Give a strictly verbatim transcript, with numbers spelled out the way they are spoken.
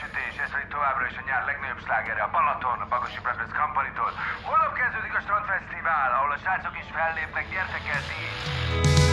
napsütés, ez pedig továbbra is a nyár legnagyobb slágere, a Balaton, a Bagosi Brothers Company-tól. Holnap kezdődik a Strandfesztivál, ahol a srácok is fellépnek, gyertek el ti is!